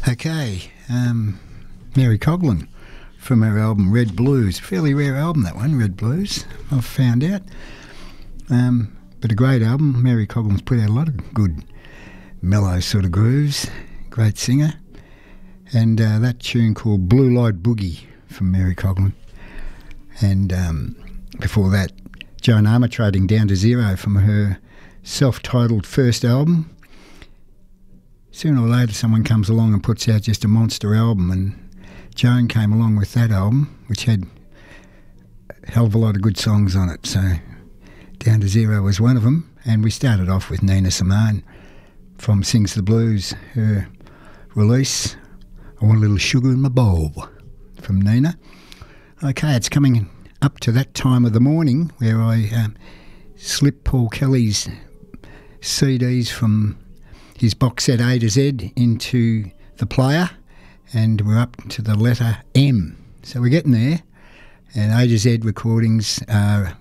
Okay, Mary Coughlin from her album Red Blues. Fairly rare album, that one, Red Blues, I've found out. But a great album. Mary Coughlin's put out a lot of good mellow sort of grooves. Great singer. And that tune called Blue Light Boogie from Mary Coughlin. And before that, Joan Armatrading Down to Zero from her self-titled first album. Sooner or later someone comes along and puts out just a monster album, and Joan came along with that album, which had a hell of a lot of good songs on it. So Down to Zero was one of them, and we started off with Nina Simone from Sings the Blues, her release, I Want a Little Sugar in My Bowl from Nina. Okay, it's coming up to that time of the morning where I slip Paul Kelly's CDs from his box set A to Z into the player, and we're up to the letter M. So we're getting there, and A to Z recordings are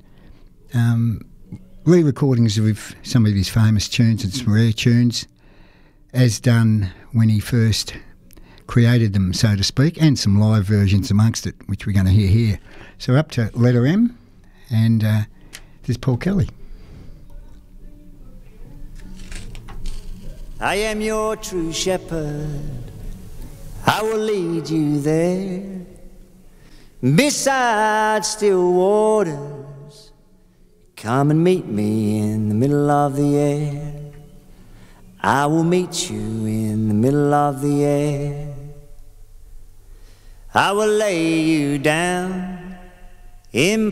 re-recordings of some of his famous tunes and some rare tunes, as done when he first created them, so to speak, and some live versions amongst it, which we're going to hear here. So we're up to letter M, and this is Paul Kelly. I am your true shepherd, I will lead you there, beside still waters, come and meet me in the middle of the air. I will meet you in the middle of the air. I will lay you down in